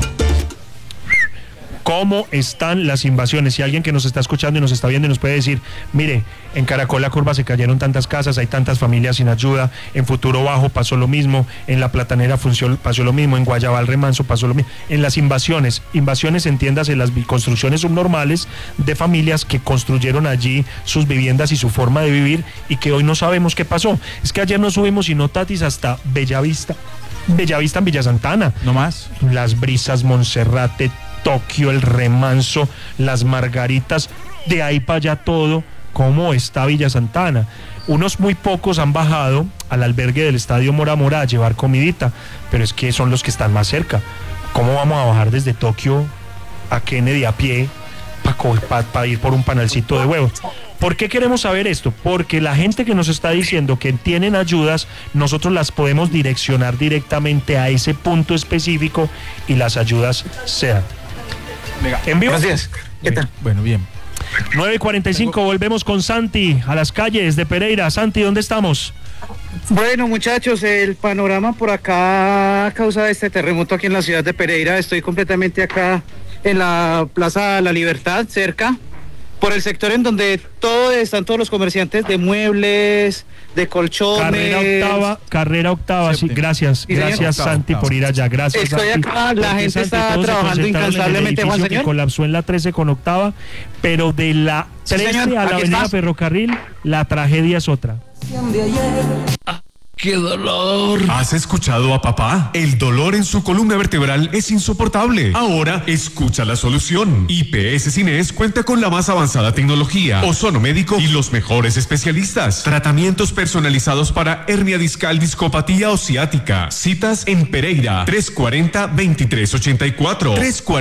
¿Cómo están las invasiones? Si alguien que nos está escuchando y nos está viendo y nos puede decir, mire, en Caracol La Curva se cayeron tantas casas, hay tantas familias sin ayuda, en Futuro Bajo pasó lo mismo, en La Platanera pasó lo mismo, en Guayabal Remanso pasó lo mismo. En las invasiones entiéndase las construcciones subnormales de familias que construyeron allí sus viviendas y su forma de vivir y que hoy no sabemos qué pasó. Es que ayer nos subimos Tatis hasta Bellavista en Villa Santana. No más. Las Brisas, Monserrate, Tokio, el Remanso, las Margaritas, de ahí para allá todo. ¿Cómo está Villa Santana? Unos muy pocos han bajado al albergue del Estadio Mora Mora a llevar comidita, pero es que son los que están más cerca. ¿Cómo vamos a bajar desde Tokio a Kennedy a pie para ir por un panalcito de huevos? ¿Por qué queremos saber esto? Porque la gente que nos está diciendo que tienen ayudas, nosotros las podemos direccionar directamente a ese punto específico y las ayudas se dan. ¿En vivo? Gracias. ¿Qué tal? Bueno, bien. 9:45, volvemos con Santi a las calles de Pereira. Santi, ¿dónde estamos? Bueno, muchachos, el panorama por acá a causa de este terremoto aquí en la ciudad de Pereira. Estoy completamente acá en la Plaza La Libertad, cerca, por el sector en donde están todos los comerciantes de muebles, de colchones. Carrera octava, sí, gracias Santi por ir allá, gracias. Estoy Santi, acá, la gente Santi, está trabajando incansablemente, Juan, señor. Que colapsó en la 13 con octava, pero de la 13 a la avenida Ferrocarril, la tragedia es otra. ¡Qué dolor! ¿Has escuchado a papá? El dolor en su columna vertebral es insoportable. Ahora escucha la solución. IPS Cines cuenta con la más avanzada tecnología, ozono médico y los mejores especialistas. Tratamientos personalizados para hernia discal, discopatía o ciática. Citas en Pereira, 340-2384.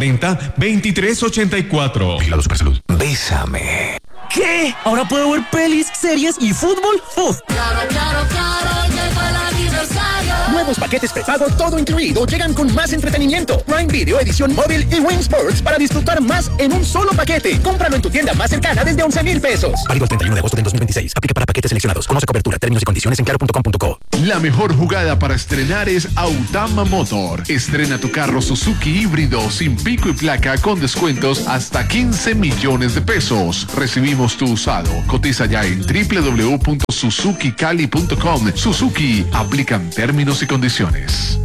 340-2384. Vigilado Supersalud. Bésame. ¿Qué? ¿Ahora puedo ver pelis, series y fútbol? ¡Uf! Claro, llegó el aniversario. Nuevos paquetes prepago todo incluido llegan con más entretenimiento. Prime Video, edición móvil y Win Sports para disfrutar más en un solo paquete. Cómpralo en tu tienda más cercana desde 11,000 pesos. Válido el 31 de agosto del 2026. Aplica para paquetes seleccionados. Conoce cobertura, términos y condiciones en claro.com.co. La mejor jugada para estrenar es Autama Motor. Estrena tu carro Suzuki híbrido sin pico y placa con descuentos hasta 15 millones de pesos. Recibimos tu usado. Cotiza ya en www.suzukicali.com. Suzuki, aplican términos y condiciones.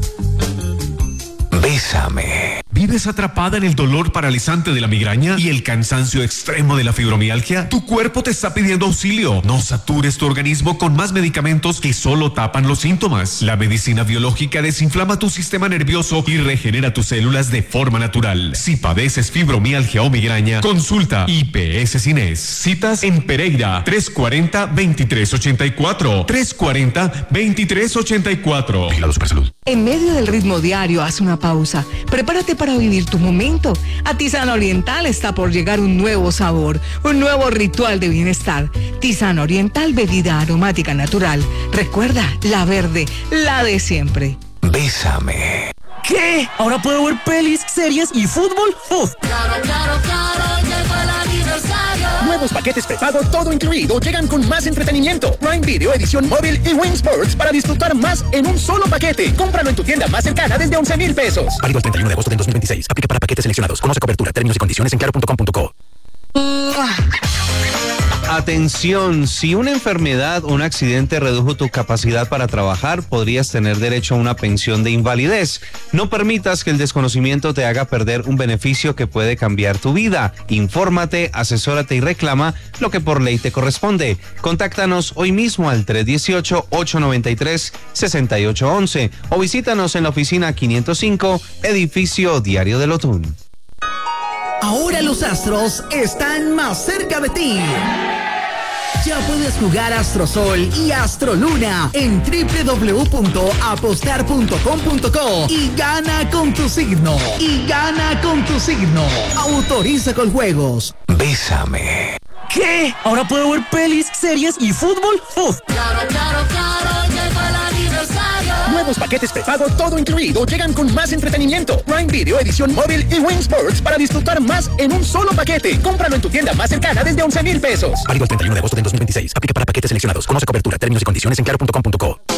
Bésame. ¿Vives atrapada en el dolor paralizante de la migraña y el cansancio extremo de la fibromialgia? Tu cuerpo te está pidiendo auxilio. No satures tu organismo con más medicamentos que solo tapan los síntomas. La medicina biológica desinflama tu sistema nervioso y regenera tus células de forma natural. Si padeces fibromialgia o migraña, consulta IPS Cines. Citas en Pereira, 340-2384. 340-2384. Vigilado Supersalud. En medio del ritmo diario, haz una pausa. Prepárate para vivir tu momento. A Tisana Oriental está por llegar un nuevo sabor, un nuevo ritual de bienestar. Tisana Oriental, bebida aromática natural. Recuerda, la verde, la de siempre. Bésame. ¿Qué? ¿Ahora puedo ver pelis, series y fútbol? ¡Uf! Claro, llegó el aniversario. Nuevos paquetes prepago todo incluido llegan con más entretenimiento. Prime Video, edición móvil y Win Sports para disfrutar más en un solo paquete. Cómpralo en tu tienda más cercana desde 11,000 pesos. Válido el 31 de agosto del 2026. Aplica para paquetes seleccionados. Conoce cobertura, términos y condiciones en claro.com.co. Atención, si una enfermedad o un accidente redujo tu capacidad para trabajar, podrías tener derecho a una pensión de invalidez. No permitas que el desconocimiento te haga perder un beneficio que puede cambiar tu vida. Infórmate, asesórate y reclama lo que por ley te corresponde. Contáctanos hoy mismo al 318-893-6811 o visítanos en la oficina 505, edificio Diario del Otún. Ahora los astros están más cerca de ti. Ya puedes jugar Astrosol y Astroluna en www.apostar.com.co y gana con tu signo. Autoriza con juegos. Bésame. ¿Qué? ¿Ahora puedo ver pelis, series y fútbol? ¡Uf! Claro, llegó el aniversario. Nuevos paquetes prepago todo incluido llegan con más entretenimiento. Prime Video, edición móvil y Win Sports para disfrutar más en un solo paquete. Cómpralo en tu tienda más cercana desde 11,000 pesos. Válido el 31 de agosto del 2026. Aplica para paquetes seleccionados. Conoce cobertura, términos y condiciones en claro.com.co.